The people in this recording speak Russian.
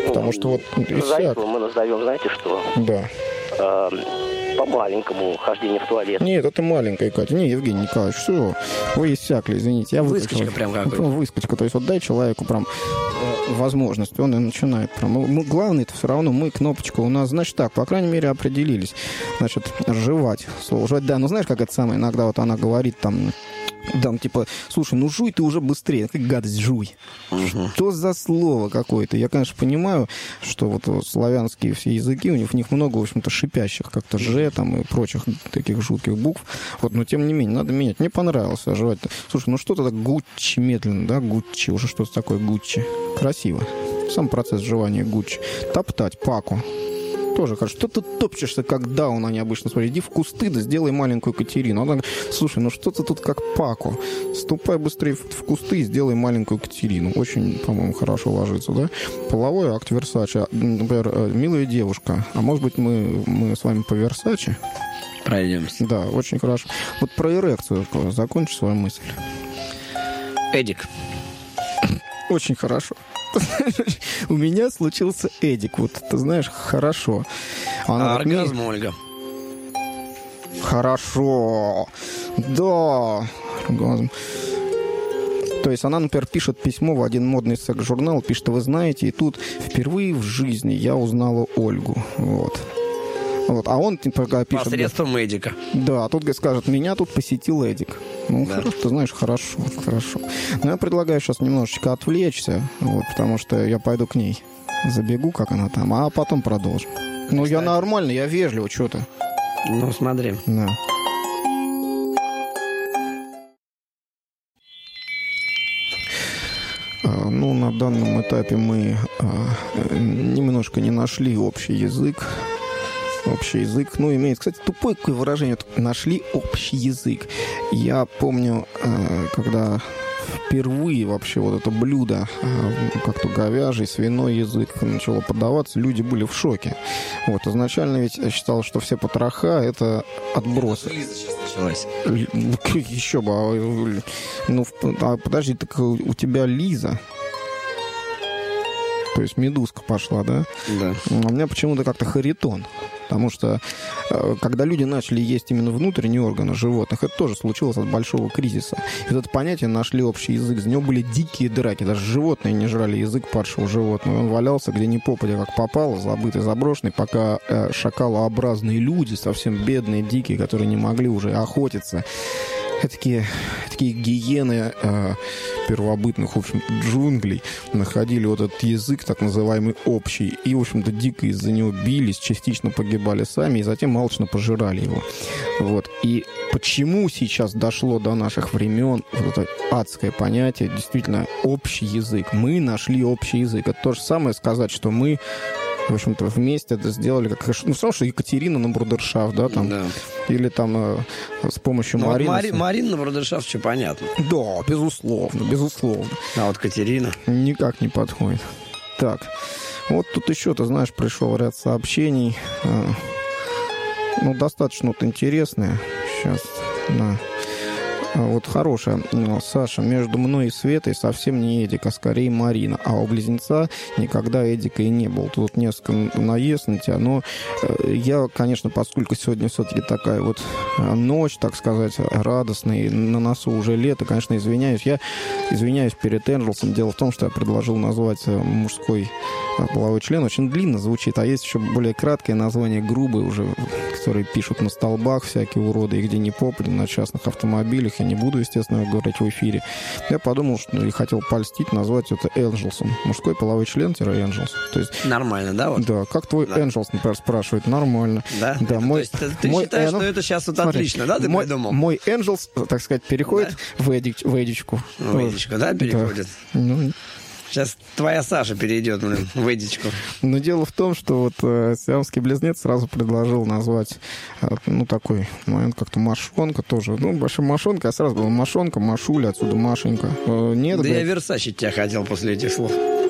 Потому что вот... За этого мы назовем, знаете что? Да. По-маленькому хождение в туалет. Нет, это маленькая Катя. Не, Евгений Николаевич, все. Вы иссякли, извините. Я выскочка прям какой-то. Выскочка. То есть вот дай человеку прям возможность, он и начинает прям. Главное, это все равно мы, кнопочка у нас, значит так, по крайней мере, определились. Значит, жевать. Слово жевать, да, ну знаешь, как это самое, иногда вот она говорит там, типа, слушай, ну жуй ты уже быстрее, как гадость, жуй. Что за слово какое-то? Я, конечно, понимаю, что вот славянские все языки, у них много, в общем-то, шипящих, как-то «ж» там и прочих таких жутких букв. Вот, но тем не менее, надо менять. Мне понравилось жевать. Слушай, ну что-то так Гуччи медленно, да, Гуччи, уже что-то такое Гуччи. Красиво. Сам процесс жевания Гуччи. Топтать, паку. Тоже хорошо. Что ты топчешься, как даун, они обычно смотрят. Иди в кусты, да сделай маленькую Катерину. Она говорит, слушай, ну что ты тут как Пако? Ступай быстрее в кусты и сделай маленькую Катерину. Очень, по-моему, хорошо ложится, да? Половой акт Версаче. Например, милая девушка. А может быть, мы с вами по Версаче? Пройдемся. Да, очень хорошо. Вот про эрекцию закончи свою мысль. Эдик. Очень хорошо. У меня случился Эдик. Вот, ты знаешь, хорошо. Оргазм, Ольга. Хорошо. Да. Оргазм. То есть она, например, пишет письмо в один модный секс-журнал, пишет, вы знаете, и тут впервые в жизни я узнала Ольгу. Вот. А он типа, пишет... Посредством Эдика. Да, а тут скажет, меня тут посетил Эдик. Ну, да. Хорошо, ты знаешь, хорошо. Но я предлагаю сейчас немножечко отвлечься, вот, потому что я пойду к ней. Забегу, как она там, а потом продолжим. Ну, я нормально, я вежливо, что ты. Ну, смотри. Да. Ну, на данном этапе мы немножко не нашли общий язык. Общий язык. Ну, имеет, кстати, тупое какое выражение. Нашли общий язык. Я помню, когда впервые вообще вот это блюдо, как-то говяжий, свиной язык начало подаваться, люди были в шоке. Вот, изначально ведь я считал, что все потроха — это отбросы. Лиза сейчас началась. Еще бы. Ну, подожди, так у тебя Лиза. То есть медузка пошла, да? Да. У меня почему-то как-то Харитон. Потому что, когда люди начали есть именно внутренние органы животных, это тоже случилось от большого кризиса. И вот это понятие нашли общий язык. За него были дикие драки. Даже животные не жрали язык падшего животного. Он валялся где ни попадя, как попало, забытый, заброшенный, пока шакалообразные люди, совсем бедные, дикие, которые не могли уже охотиться, такие гиены первобытных, в общем, джунглей находили вот этот язык, так называемый общий, и, в общем-то, дико из-за него бились, частично погибали сами, и затем алчно пожирали его. Вот. И почему сейчас дошло до наших времен вот это адское понятие, действительно, общий язык? Мы нашли общий язык. Это то же самое сказать, что мы, в общем-то, вместе это сделали, как, ну, все равно, что Екатерина на брудершафт, да, там, да. Или там с помощью Марины. Марина на брудершафт, все понятно. Да, безусловно. А вот Катерина? Никак не подходит. Так, вот тут еще, ты знаешь, пришел ряд сообщений, ну, достаточно вот интересные. Сейчас, да. Вот хорошая. Саша, между мной и Светой совсем не Эдик, а скорее Марина. А у близнеца никогда Эдика и не было. Тут несколько наезд на тебя. Но я, конечно, поскольку сегодня все-таки такая вот ночь, так сказать, радостная, и на носу уже лето, конечно, извиняюсь. Я извиняюсь перед Энджелсом. Дело в том, что я предложил назвать мужской половой член. Очень длинно звучит. А есть еще более краткое название, грубые уже, которые пишут на столбах всякие уроды, и где не попали, на частных автомобилях. Я не буду, естественно, говорить в эфире. Я подумал, что и хотел польстить, назвать это Энджелсом. Мужской половой член-Энджелс. То есть, нормально, да? Вот? Да. Как твой Энджелс, например, спрашивает? Нормально. Да? Да. То есть ты считаешь, что это сейчас вот смотри, отлично, да, ты придумал? Мой Энджелс, так сказать, переходит в Эдичку. В Эдичку, да, переходит? Да. Ну, сейчас твоя Саша перейдет, в Эдичку. Но дело в том, что вот сиамский близнец сразу предложил назвать, ну, такой момент, как-то Машонка тоже. Ну, большая Машонка, а сразу была Машонка, Машуля, отсюда Машенька. Нет, да я Версаче тебя хотел после этих слов.